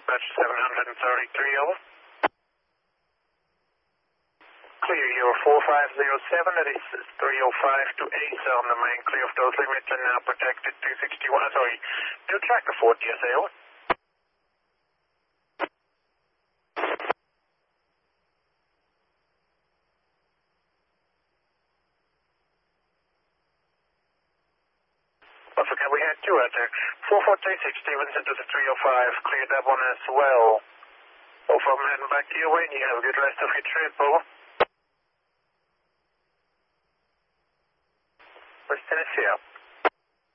dispatch 733, over. Clear your 4507, that is 305 to ACE on the main, clear of those limits and now protected 261, sorry, new track to 4 TSA, over. Okay, we had two out there. 4436 Stevenson to the 305, cleared that one as well. Both of them heading back your way, and you have a good rest of your trip, over. West Tennessee,